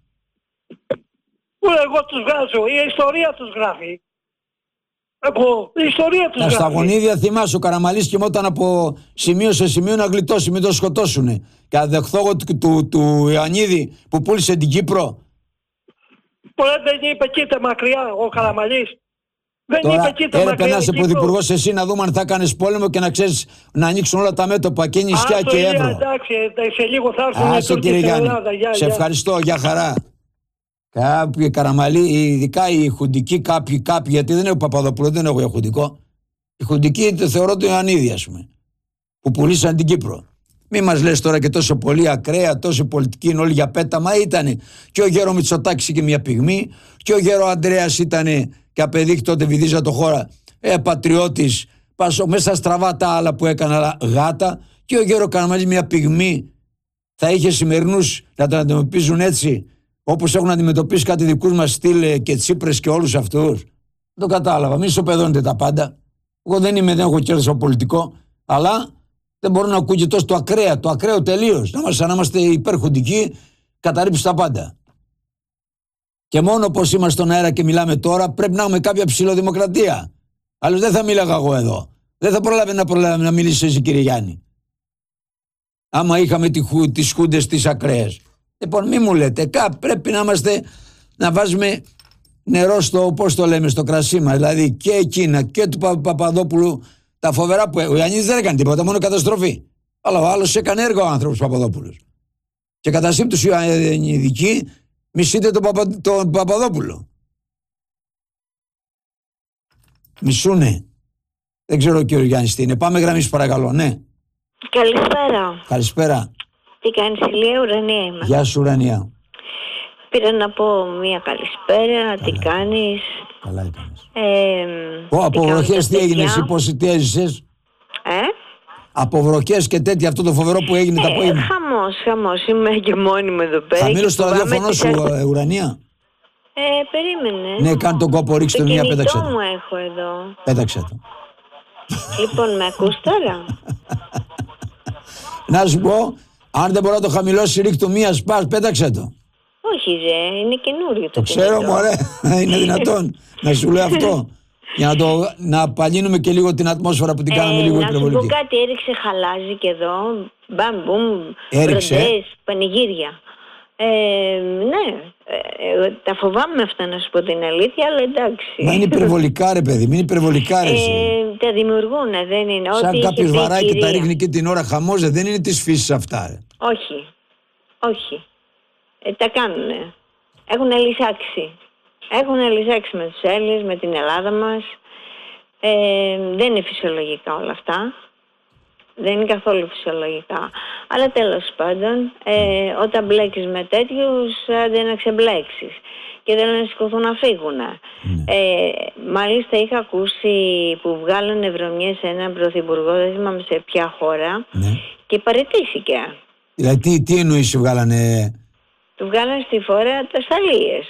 Εγώ τους βγάζω, η ιστορία τους γράφει. Εγώ, η ιστορία τους Τα γράφει. σταγονίδια θυμάσαι, ο Καραμανλής κοιμόταν από σημείο σε σημείο να γλιτώσει, μην το σκοτώσουνε. Και αδεχθώ εγώ του, του, του Ιωαννίδη που πούλησε την Κύπρο. Πολλές δεν είπε κοίτα μακριά ο Καραμανλής. Δεν Τώρα είπε κοίτα έρεπε μακριά. να είσαι η Κύπρος. πρωθυπουργός εσύ να δούμε αν θα κάνεις πόλεμο και να ξέρεις να ανοίξουν όλα τα μέτωπα και νησιά Άστο, και Ηλία, Εύρο. εντάξει, ε, σε λίγο θα έρθουν οι Άσε Τούρκοι κύριε στην Γιάννη, Ελλάδα. Γεια, σε γεια. ευχαριστώ, για χαρά. Κάποιοι Καραμανλοί, ειδικά οι χουντικοί, κάποιοι, κάποιοι, γιατί δεν έχω Παπαδοπούλου, δεν έχω χουντικό. Οι χουντικοί το θεωρώ το Ιωαννίδη, ας πούμε, που πουλήσαν την Κύπρο. Μη μας λες τώρα και τόσο πολύ ακραία, τόσο πολιτική είναι όλοι για πέταμα. Ήτανε και ο Γέρο Μητσοτάκης είχε μια πυγμή, και ο Γέρο Ανδρέας ήτανε και απεδείχει τότε βυθίζα το χώρα, ε, πατριώτης, πασο, μέσα στραβά τα άλλα που έκανα γάτα, και ο Γέρο Καραμανλής μια πυγμή. Θα είχε σημερινούς να τον αντιμετωπίζουν έτσι, όπως έχουν αντιμετωπίσει κάτι δικούς μας στυλ και Τσίπρες και όλους αυτούς. Δεν το κατάλαβα. Μην ισοπεδώνετε τα πάντα. Εγώ δεν είμαι, δεν έχω κέρδος από πολιτικό, αλλά δεν μπορώ να ακούω και τόσο το ακραία, το ακραίο τελείως. Να είμαστε, να είμαστε υπερχουντικοί, καταρρύψει τα πάντα. Και μόνο όπως είμαστε στον αέρα και μιλάμε τώρα, πρέπει να έχουμε κάποια ψηλοδημοκρατία. Αλλιώς δεν θα μίλαγα εγώ εδώ. Δεν θα προλάβει να, προλάβει να μιλήσει εσύ, κύριε Γιάννη. Άμα είχαμε τις χούντες τις ακραίες. Λοιπόν, μη μου λέτε, κά, πρέπει να είμαστε, να βάζουμε νερό στο, πώς το λέμε, στο κρασί μας. Δηλαδή και εκείνα και του Πα, Παπαδόπουλου, τα φοβερά που. Ο Ιωαννίδης δεν έκανε τίποτα, μόνο καταστροφή. Αλλά ο άλλος έκανε έργο ο άνθρωπος Παπαδόπουλος. Και κατά σύμπτωση οι Ιωαννιδικοί μισείτε τον, Παπα, τον Παπαδόπουλο. Μισούνε. Δεν ξέρω κύριο Γιάννης τι είναι. Πάμε γραμμή παρακαλώ, ναι. Καλησπέρα. Καλησπέρα. Τι κάνεις, Ηλία? Ουρανία είμαι. Γεια σου, Ουρανία. Πήρα να πω μία καλησπέρα. Καλά. Τι κάνεις? Καλά έκανες. Ε, Ω, από βροχές τι έγινε εσύ, πώς τι έζησες? Ε? Από βροχές και τέτοια, αυτό το φοβερό που έγινε ε, τα απόγευμα. Χαμός, χαμός. Είμαι και μόνη μου εδώ πέρα. Θα μείνω στο ραδιόφωνο σου, τις... ε, Ουρανία. Ε, περίμενε. Ναι, κάνε τον κόπο, ρίξτε το μία, πέταξε Το το. κινητό μου έχω εδώ. Πέταξε το. Λοιπόν, με ακούς τώρα? Να σου πω, αν δεν μπορώ να το χαμηλώσει, ρίχτω το μία σπάς, πέταξε το. Όχι ρε, είναι καινούριο το, Το ξέρω, κινητό. μωρέ, είναι δυνατόν να σου λέω αυτό. Για να, το, να παλύνουμε και λίγο την ατμόσφαιρα που την κάναμε ε, λίγο να σου πω υπερβολική. κάτι, έριξε χαλάζι και εδώ. Μπαμ, μπουμ, Έριξε. βροντές, πανηγύρια. Ε, ναι, ε, τα φοβάμαι αυτά να σου πω την αλήθεια, αλλά εντάξει. Μα είναι υπερβολικά ρε παιδί, μην υπερβολικά ρε εσύ. Ε, τα δημιουργούν, δεν είναι. Σαν ό,τι κάποιος είχε πει η βαράκι τα κυρία. ρίχνει και την ώρα χαμός, δεν είναι της φύσης αυτά ρε. Όχι, όχι. Ε, τα κάνουνε. Έχουν λυσάξει. Έχουν λυσάξει με τους Έλληνες, με την Ελλάδα μας. Ε, δεν είναι φυσιολογικά όλα αυτά. Δεν είναι καθόλου φυσιολογικά. Αλλά τέλος πάντων, ε, όταν μπλέκεις με τέτοιους, άντε να ξεμπλέξεις. Και δεν να σηκωθούν να φύγουν. Ναι. Ε, μάλιστα είχα ακούσει που βγάλανε βρωμιές σε έναν πρωθυπουργό, δεν θυμάμαι σε ποια χώρα, Ναι. και παραιτήθηκε. Δηλαδή τι, τι εννοείς βγάλανε? Του βγάλανε στη φορά τα σταλίες.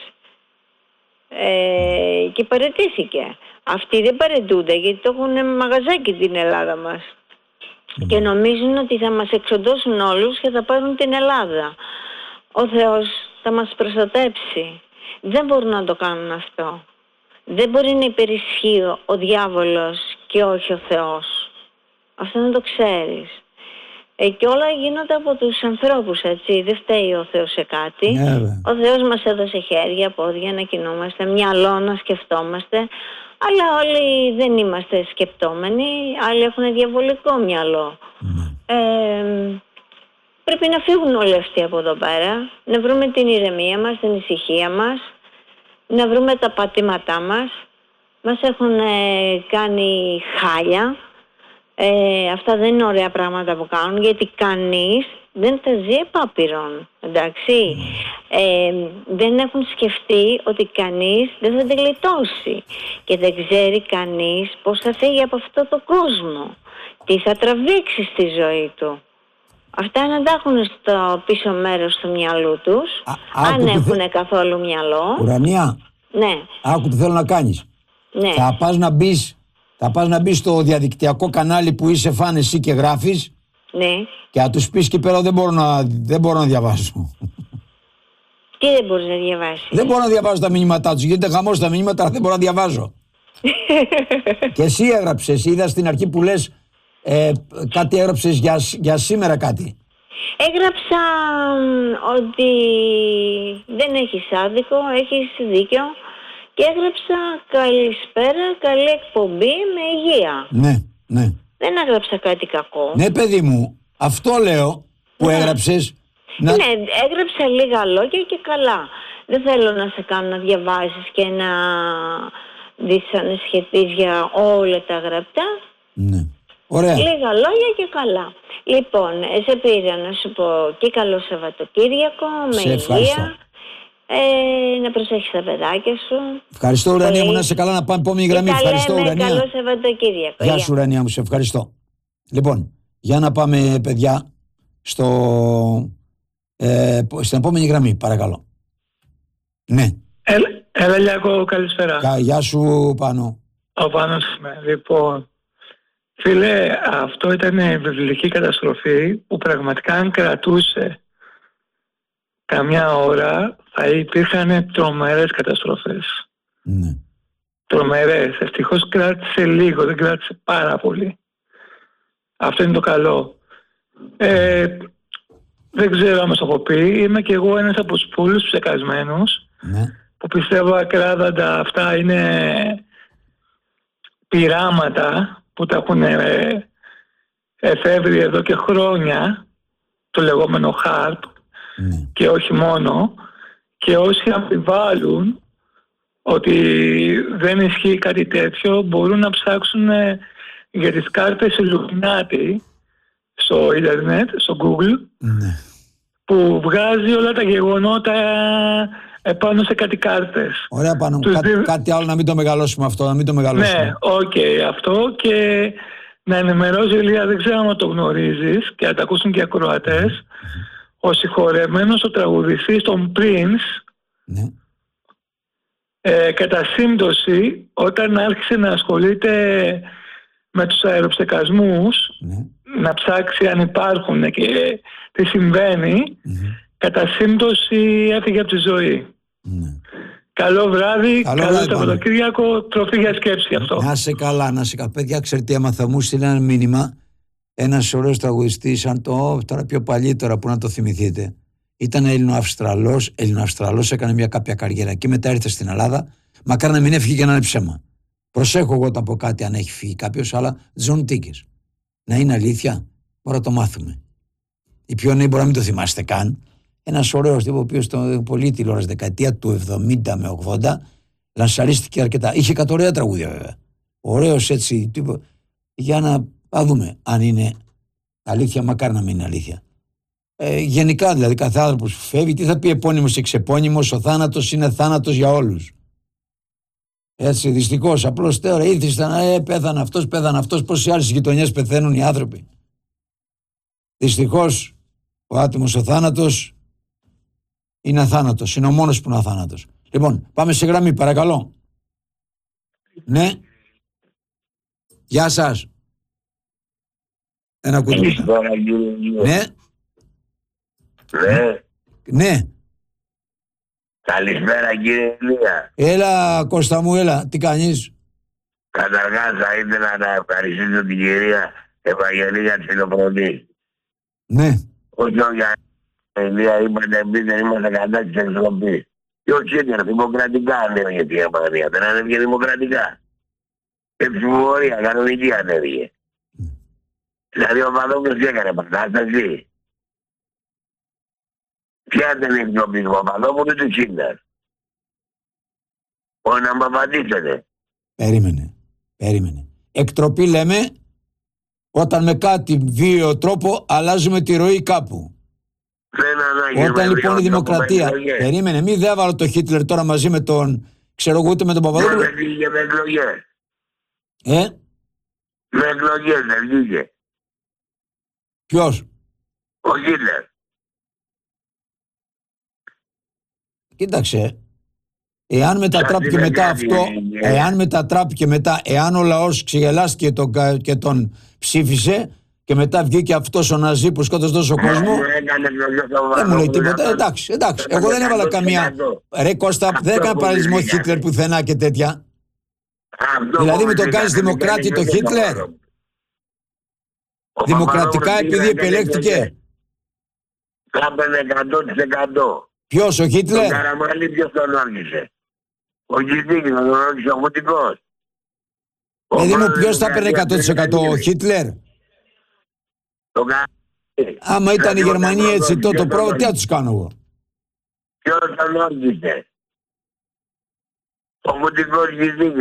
Ε, και παραιτήθηκε. Αυτοί δεν παραιτούνται γιατί το έχουν μαγαζάκι την Ελλάδα μας. Mm. Και νομίζουν ότι θα μας εξοντώσουν όλους και θα πάρουν την Ελλάδα. Ο Θεός θα μας προστατέψει. Δεν μπορούν να το κάνουν αυτό. Δεν μπορεί να υπερισχύει ο διάβολος και όχι ο Θεός. Αυτό να το ξέρεις. Ε, και όλα γίνονται από τους ανθρώπους, έτσι. Δεν φταίει ο Θεός σε κάτι. Ναι, ο Θεός μας έδωσε χέρια, πόδια να κινούμαστε, μυαλό να σκεφτόμαστε. Αλλά όλοι δεν είμαστε σκεπτόμενοι. Άλλοι έχουν διαβολικό μυαλό. Ναι. Ε, πρέπει να φύγουν όλοι αυτοί από εδώ πέρα. Να βρούμε την ηρεμία μας, την ησυχία μας. Να βρούμε τα πατήματά μας. Μας έχουν ε, κάνει χάλια. Ε, αυτά δεν είναι ωραία πράγματα που κάνουν, γιατί κανείς δεν τα ζει επάπειρον, εντάξει. Ε, δεν έχουν σκεφτεί ότι κανείς δεν θα τη γλιτώσει και δεν ξέρει κανείς πώς θα φύγει από αυτό το κόσμο, τι θα τραβήξει στη ζωή του. Αυτά να τα έχουν στο πίσω μέρος του μυαλού τους, Α, αν άκου, έχουν θε... καθόλου μυαλό. Ουρανία, Ναι, άκου τι θέλω να κάνεις. ναι. Θα πας να μπεις Θα πας να μπεις στο διαδικτυακό κανάλι που είσαι φαν εσύ και γράφεις, Ναι. και να τους πεις εκεί πέρα δεν μπορώ να, δεν μπορώ να διαβάσω. Τι δεν μπορείς να διαβάσεις? Δεν μπορώ να διαβάζω τα μηνύματά τους. Γίνεται χαμός τα μηνύματα, αλλά δεν μπορώ να διαβάζω. Και εσύ έγραψες, είδα στην αρχή που λες ε, κάτι έγραψες για, για σήμερα κάτι. Έγραψα ότι δεν έχεις άδικο, έχεις δίκιο. Και έγραψα καλησπέρα, καλή εκπομπή με υγεία. Ναι, ναι. Δεν έγραψα κάτι κακό. Ναι, παιδί μου, αυτό λέω που Ναι. έγραψες. Να... Ναι, έγραψα λίγα λόγια και καλά. Δεν θέλω να σε κάνω να διαβάζεις και να δυσανεσχετείς για όλα τα γραπτά. Ναι. Ωραία. Λίγα λόγια και καλά. Λοιπόν, σε πήρα να σου πω και καλό Σαββατοκύριακο, Σε με ευχαριστώ. υγεία. Ε, να προσέχεις τα παιδάκια σου. Ευχαριστώ, Ουρανία μου, Πολύ. να σε καλά, να πάμε επόμενη Και γραμμή. τα Ευχαριστώ, λέμε, Ουρανία. καλό Σαββατοκύριακο. Γεια Γεια. σου, Ουρανία μου, σε ευχαριστώ. Λοιπόν, για να πάμε, παιδιά, στο, ε, στην επόμενη γραμμή, παρακαλώ. Ναι. Έλα, έλα Λιάκο, καλησπέρα. Κα- Γεια σου, Πάνο. Ο Πάνος είμαι. Λοιπόν, φίλε, αυτό ήταν βιβλική καταστροφή που πραγματικά αν κρατούσε καμιά ώρα θα υπήρχαν τρομερές καταστροφές. Ναι. Τρομερές. Ευτυχώς κράτησε λίγο, δεν κράτησε πάρα πολύ. Αυτό είναι το καλό. Ε, δεν ξέρω αν μας το έχω πει. Είμαι και εγώ ένας από τους πολλούς ψεκασμένους Ναι. που πιστεύω ακράδαντα αυτά είναι πειράματα που τα έχουν ε, εφεύρει εδώ και χρόνια, το λεγόμενο χάρπ, Ναι. και όχι μόνο, και όσοι αμφιβάλλουν ότι δεν ισχύει κάτι τέτοιο μπορούν να ψάξουν ε, για τις κάρτες Illuminati στο ίντερνετ, στο Google, Ναι. που βγάζει όλα τα γεγονότα επάνω σε κάτι κάρτες. Ωραία, Πάνο. Τους Κά- δι- Κάτι άλλο να μην το μεγαλώσουμε αυτό, να μην το μεγαλώσουμε. Ναι, οκ, αυτό, και να ενημερώσει, Ηλία, δεν ξέρω αν το γνωρίζεις και να τα ακούσουν και οι ακροατές, ο συγχωρεμένος ο τραγουδιστής των Prince, Ναι. ε, κατά σύμπτωση, όταν άρχισε να ασχολείται με τους αεροψεκασμούς, Ναι. να ψάξει αν υπάρχουν και τι συμβαίνει, Μμμ. κατά σύμπτωση έφυγε από τη ζωή. Ναι. Καλό βράδυ, Καλό καλό βράδυ, Σαββατοκύριακο, τροφή για σκέψη αυτό. Να σε καλά, να σε καλά. Παιδιά, ξέρετε, έμαθα, μου στείλε ένα μήνυμα. Ένας ωραίος τραγουδιστής, σαν το τώρα πιο παλιό, τώρα που να το θυμηθείτε. Ήταν Έλληνο-Αυστραλός, Έλληνο-Αυστραλός, έκανε μια κάποια καριέρα και μετά ήρθε στην Ελλάδα. Μακάρι να μην έφυγε και να είναι ψέμα. Προσέχω εγώ όταν πω κάτι αν έχει φύγει κάποιος, αλλά Τζον Τίκης. Να είναι αλήθεια, μπορεί να το μάθουμε. Οι πιο νέοι μπορεί να μην το θυμάστε καν. Ένας ωραίος τύπος, ο οποίος στο πολύ τηλεόραση δεκαετία του εβδομήντα με ογδόντα λανσαρίστηκε αρκετά. Είχε εκατό ωραία τραγούδια βέβαια. Ωραίος έτσι τύπο. Για να α, δούμε αν είναι Αλήθεια, μακάρι να μην είναι αλήθεια. Ε, γενικά δηλαδή, κάθε άνθρωπος που φεύγει, τι θα πει επώνυμος και ξεπώνυμος, ο θάνατος είναι θάνατος για όλους. Έτσι, δυστυχώς, απλώς τώρα ήρθαν, ε, πέθανε αυτός, πέθανε αυτός, πώς σε άλλες γειτονιές πεθαίνουν οι άνθρωποι. Δυστυχώς, ο άτιμος ο θάνατος είναι αθάνατος, είναι ο μόνος που είναι αθάνατος. Λοιπόν, πάμε σε γραμμή, παρακαλώ. Ναι. Γεια σας. Ένα ακούτε. Ναι. Ναι. Ναι. Καλησπέρα κύριε Ηλία. Έλα Κώστα μου, έλα. Τι κάνεις? Καταρχάς θα ήθελα να ευχαριστήσω την κυρία Ευαγγελία για τη φιλοπρονή. Ναι. Όσο για την Ηλία είπατε εμείς δεν είμαστε κατά της εξοπλής. Ποιος είναι, δημοκρατικά ανέβηκε τη Γερμανία. Δεν ανέβηκε δημοκρατικά. Και ψηφοφορία, κανονική ανέβηκε. Δηλαδή ο Παδόπουλος τι έκανε, παράσταση. Ποια ήταν η εκδοχή του Παπαδόπουλου του Τσίντερ. Μπορεί να μου απαντήσετε. Περίμενε, περίμενε. Εκτροπή λέμε όταν με κάτι βίαιο τρόπο αλλάζουμε τη ροή κάπου. Όταν λοιπόν η δημοκρατία... Περίμενε, μη δεν έβαλε το Χίτλερ τώρα μαζί με τον... Ξέρω εγώ ούτε με τον Παπαδόπουλο. Δεν βγήκε με εκλογές. Ε? Με εκλογές δεν βγήκε. Ποιος? Ο Χίτλερ. Κοίταξε, εάν μετατράπηκε μετά αυτό, εάν μετατράπηκε μετά, εάν ο λαός ξεγελάστηκε τον, και τον ψήφισε και μετά βγήκε αυτός ο Ναζί που σκότωσε τόσο κόσμο, δεν μου λέει τίποτα. Εντάξει, εντάξει, εγώ δεν έβαλα καμία. Ρε Κώστα, δεν έκανα παραλυσμό Χίτλερ πουθενά και τέτοια. Δηλαδή με το κάνεις δημοκράτη το Χίτλερ. Δημοκρατικά επειδή επελέχθηκε. Κάπαινε εκατό τοις εκατό. Ποιος, ο Χίτλερ? Τον Καραμαλή ποιος τον όργησε. Ο Κιστίκης τον όργησε ο Μουτικός. Δηλαδή μου ποιος θα παίρνει εκατό τοις εκατό, ο Χίτλερ? Τον Καραμαλή. Άμα ήταν η Γερμανία έτσι τότε το πρώτο, τι θα τους κάνω εγώ? Ποιος τον όργησε. Ο Μουτικός Κιστίκης.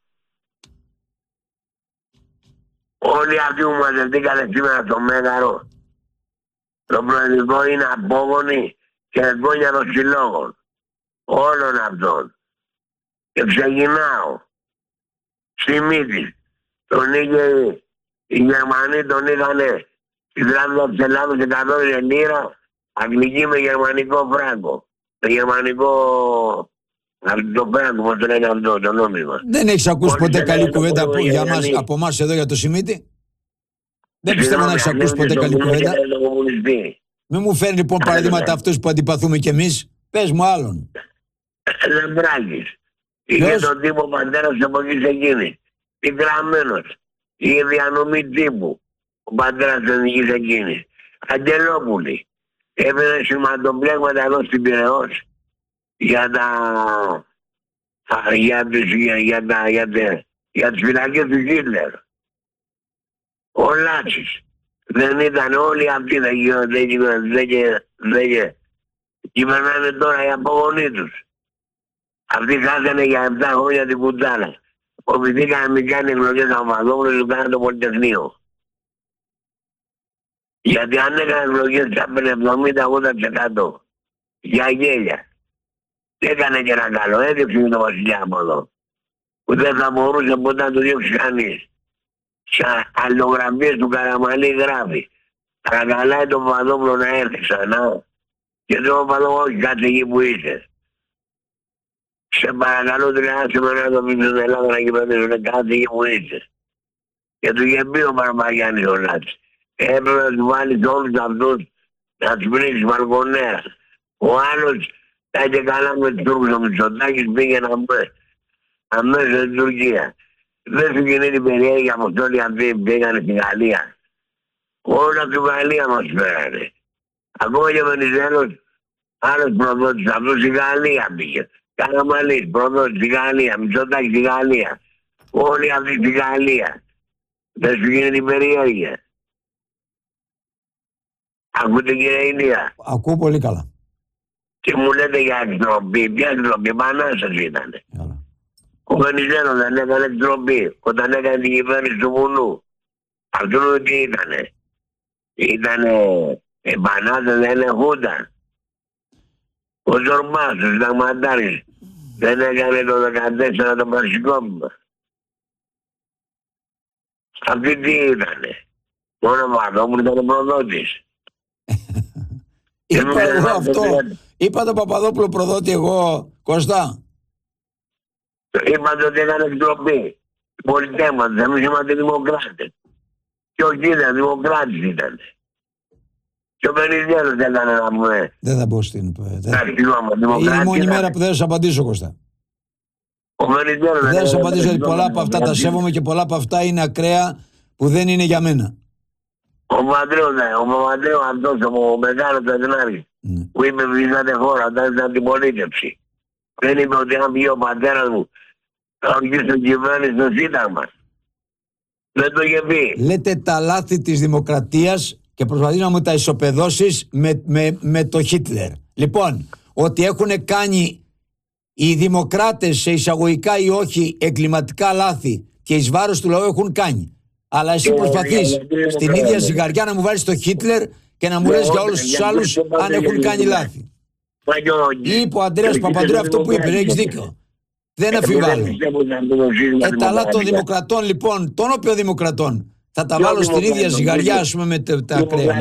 Όλοι αυτοί που μαζευτήκανε σήμερα στο Μέγαρο. Το προεδρικό είναι απόγονοι και εγγόνια των συλλόγων. Όλων αυτών. Και ξεκινάω. Σιμίτης. Τον είχε, οι Γερμανοί τον είχανε στη Τράπεζα της Ελλάδος εκατό λίρα, αγγλική με γερμανικό φράγκο. Με γερμανικό, το φράγκο, πώς το λένε αυτό, το νόμισμα. Δεν έχεις ακούσει ποτέ καλή κουβέντα που, για μας, από εμάς εδώ για το Σιμίτη? Δεν πιστεύω να έχεις ακούσει ποτέ καλή κουβέντα. Μην μου φέρνει λοιπόν παραδείγματα αυτούς που αντιπαθούμε κι εμείς. Πες μου άλλον. Λεμπράκης. Είχε τον τύπο πατέρας της εποχής εκείνης. Πικραμένος. Είχε διανομή τύπου. Ο πατέρας της εποχής εκείνης. Αγγελόπουλη. Έπαιρνε σηματοπλέγματα εδώ στην Πειραιώς για τα... για τις, για, για τα, για τα, για τις φυλακές του Χίτλερ. Ο Λάτσης. Δεν ήταν όλοι αυτοί, δεν κυβερνάνε τώρα οι απογονοί τους. Αυτοί χάσανε για επτά χρόνια την κουτάλα. Φοβηθήκανε να μην κάνει εκλογές από Παπαδόπουλο και κάνανε το Πολυτεχνείο. Γιατί αν έκανε εκλογές θα έπαιρνε εβδομήντα ογδόντα τοις εκατό. Για γέλια. Τι έκανε και ένα καλό, έδιωξε με τον Βασιλιά από εδώ. Που δεν θα μπορούσε ποτέ να το διώξει κανείς. Σαν αλλογραφίες του Καραμαλή γράφει. Παρακαλάει τον Παπαδόπουλο να έρθει ξανά. Και τον Παπαδόπουλο, όχι, κάτσε εκεί που είσαι. Σε παρακαλώ τριάσαι με να το πεις στην Ελλάδα να κυβερνήσουν, κάτσε εκεί που είσαι. Και του είχε πει ο Παραπαγιάννης ο Λάτσης. Έπρεπε να του βάλεις όλους αυτούς να τους πνίξεις βαλκονέρα. Ο άλλος τα είχε καλά με τους Τούρκους, ο Μητσοτάκης πήγε να μπει αμέσως στην Τουρκία. Δεν σου κινεί την περιέργεια από όλοι αυτοί που πήγανε στη Γαλλία. Όλα του Γαλλία μας φέρανε. Ακόμα και ο Βενιζέλος, άλλος προδότης, αυτός στη Γαλλία πήγε. Καραμαλής, προδότης στη Γαλλία, Μητσοτάκης στη Γαλλία. Όλοι αυτοί στη Γαλλία. Δεν σου γίνει την περιέργεια. Ακούτε κύριε Ηλία? Ακούω πολύ καλά. Τι μου λέτε για εκτροπή, ποια εκτροπή, επανάσταση ήτανε. Ο Βενιζέλος δεν έκανε εκτροπή όταν έκανε την κυβέρνηση του Βουνού. Αυτό τι ήτανε. Ήτανε επανάσταση, δεν είναι χούντα. Ο Ζορμπάς, ο συνταγματάρχης, δεν έκανε το δεκατέσσερα το πραξικόπημα. Αυτή τι ήτανε? Μόνο ο Παπαδόπουλου ήταν προδότης. Είπα εγώ αυτό. Είπα τον Παπαδόπουλο προδότη εγώ, Κώστα. Είπατε ότι έκανε εκτροπή. Πολιτεύματος, εμείς είμαστε δημοκράτες. Και ο κύριος δημοκράτης ήταν. Και ο Βενιζέλος δεν ήταν να πούμε. Δεν θα μπω στην... Είναι η μόνη μέρα που δεν θα σας απαντήσω, Κώστα. Ο Βενιζέλος δεν θα σας απαντήσω, γιατί πολλά από αυτά τα σέβομαι και πολλά από αυτά είναι ακραία που δεν είναι για μένα. Ο Παπαντρέου, ναι, ο Παπαντρέου αυτός, ο μεγάλος Τετνάρης, που είπε βίζατε χώρα, όταν ήταν αντιπολίτευση. Δεν είπε ότι αν βγει ο πατέρας μου, θα βγει στο κυβέρνηση στο Σύνταγμα. Δεν το είχε πει. Λέτε τα λάθη της δημοκρατίας και προσπαθείς να μου τα ισοπεδώσεις με, με, με το Χίτλερ. Λοιπόν, ότι έχουν κάνει οι δημοκράτες σε εισαγωγικά ή όχι εγκληματικά λάθη και εις βάρος του λαού έχουν κάνει. Αλλά εσύ προσπαθείς στην ίδια ζυγαριά να μου βάλεις το Χίτλερ και να μου λες για όλους τους άλλους αν έχουν κάνει λάθη. Είπε ο Ανδρέας Παπαντρέου αυτό που είπε, έχεις δίκιο. Δεν αφιβάλλω. Ε, τα λάθη των δημοκρατών λοιπόν, των οποίων δημοκρατών, θα τα βάλω στην ίδια ζυγαριά, ας πούμε, με τα ακραία.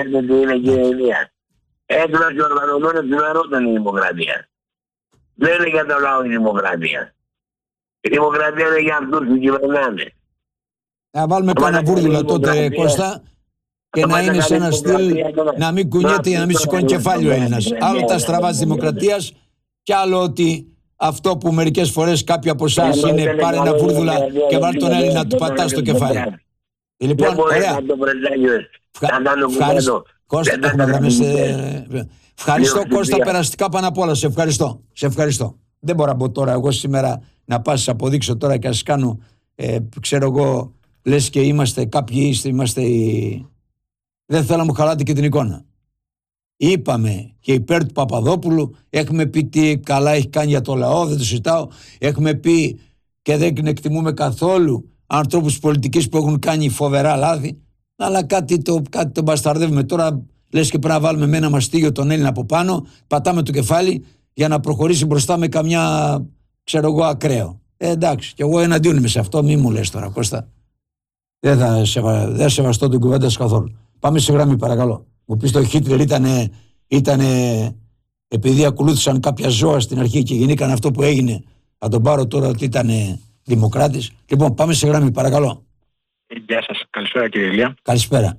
Έτοιμα και οργανωμένο την η δημοκρατία. Δεν είναι για το λαό η δημοκρατία. Η δημοκρατία είναι για αυτούς που κυβερνάνε. Να βάλουμε κάνα βούρδουλα τότε, Κώστα, και να είναι σε ένα στυλ να μην κουνιέται για να μην σηκώνει κεφάλι ο Έλληνας. Άλλο τα στραβά της δημοκρατίας και άλλο ότι αυτό που μερικές φορές κάποιοι από εσάς είναι πάρε ένα βούρδουλα και βάλει τον Έλληνα να του πατά στο κεφάλι. Λοιπόν, ωραία. Ευχαριστώ. Κώστα, έχουμε γραμμές. Ευχαριστώ, Κώστα, περαστικά πάνω απ' όλα. Σε ευχαριστώ. Σε ευχαριστώ. Δεν μπορώ να μπω τώρα εγώ σήμερα να πας αποδείξω τώρα και να σας κάνω, ε, ξέρω εγώ, λες και είμαστε κάποιοι, είστε, είμαστε οι... Δεν θέλω να μου χαλάτε και την εικόνα. Είπαμε και υπέρ του Παπαδόπουλου, έχουμε πει τι καλά έχει κάνει για το λαό, δεν το συζητάω. Έχουμε πει και δεν εκτιμούμε καθόλου ανθρώπους πολιτικής που έχουν κάνει φοβερά λάθη, αλλά κάτι το, κάτι το μπασταρδεύουμε τώρα. Λες και πρέπει να βάλουμε με ένα μαστίγιο τον Έλληνα από πάνω, πατάμε το κεφάλι για να προχωρήσει μπροστά με καμιά, ξέρω εγώ, ακραίο. Ε, εντάξει, και εγώ εναντίον είμαι σε αυτό, μη μου λες τώρα, Κώστα. Δεν θα σεβα, δεν σεβαστώ την κουβέντα σου καθόλου. Πάμε σε γραμμή, παρακαλώ. Μου πεις το Χίτλερ ήτανε, ήτανε επειδή ακολούθησαν κάποια ζώα στην αρχή και γινήκαν αυτό που έγινε, θα τον πάρω τώρα ότι ήταν δημοκράτης. Λοιπόν, πάμε σε γραμμή, παρακαλώ. Γεια σας, καλησπέρα κύριε Ηλία. Καλησπέρα.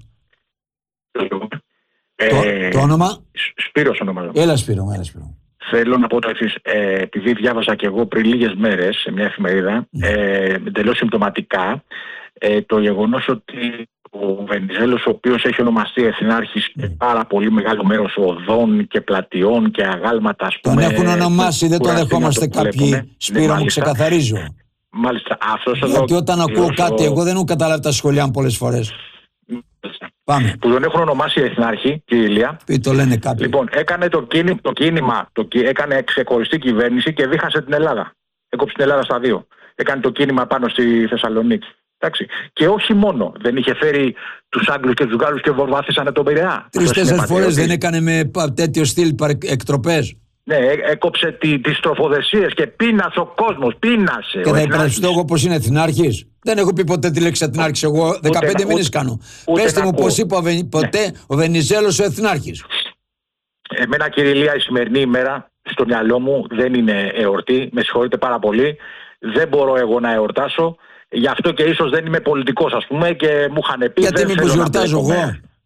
Ε, το, το όνομα? Σπύρος ονομάζω. Έλα Σπύρο, έλα Σπύρο. Θέλω να πω το εξής. Ε, επειδή διάβασα και εγώ πριν λίγες μέρες σε μια εφημερίδα, mm. ε, εντελώς συμπτωματικά, ε, το γεγονός ότι ο Βενιζέλος, ο οποίος έχει ονομαστεί εθνάρχης mm. πάρα πολύ μεγάλο μέρος οδών και πλατιών και αγάλματα, ας πούμε. Τον έχουν ονομάσει, δεν τον δεχόμαστε το κάποιοι. Ναι, Σπύρο, μου ξεκαθαρίζω. Μάλιστα, αυτός εδώ. Γιατί όταν ακούω κάτι, εγώ δεν έχω καταλάβει τα σχολεία πολλές φορές. Πάμε. Που τον έχουν ονομάσει εθνάρχη, κύριε Ηλία. Πει το λένε κάποιοι. Λοιπόν, έκανε το, κίνη, το κίνημα, το, έκανε ξεχωριστή κυβέρνηση και δίχασε την Ελλάδα. Έκοψε την Ελλάδα στα δύο. Έκανε το κίνημα πάνω στη Θεσσαλονίκη. Εντάξει. Και όχι μόνο. Δεν είχε φέρει τους Άγγλους και τους Γάλλους και βομβάθησαν τον Πειραιά. Τρεις-τέσσερις φορές δεν έκανε με τέτοιο στυλ εκτροπές. Ναι, έκοψε τι, τις τροφοδεσίες και πείνασε ο κόσμος. Πείνασε. Και θα υπερασπιστώ εγώ πως είναι εθνάρχης. Δεν έχω πει ποτέ τη λέξη εθνάρχης. Εγώ δεκαπέντε μήνες κάνω. Πεςτε μου πως είπα ποτέ ναι. ο Βενιζέλος ο εθνάρχης. Εμένα, κύριε Ηλία, η σημερινή ημέρα στο μυαλό μου δεν είναι εορτή. Με συγχωρείτε πάρα πολύ. Δεν μπορώ εγώ να εορτάσω. Γι' αυτό και ίσως δεν είμαι πολιτικός, ας πούμε, και μου είχαν πει. Γιατί μήπως γιορτάζω εγώ.